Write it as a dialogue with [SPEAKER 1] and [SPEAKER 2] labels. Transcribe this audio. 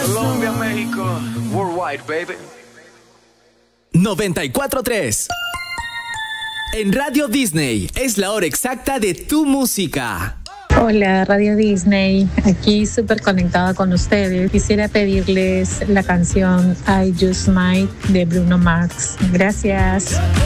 [SPEAKER 1] Colombia, México, worldwide, baby.
[SPEAKER 2] 94.3. En Radio Disney es la hora exacta de tu música.
[SPEAKER 3] Hola, Radio Disney, aquí súper conectada con ustedes. Quisiera pedirles la canción I Just Might de Bruno Mars. Gracias.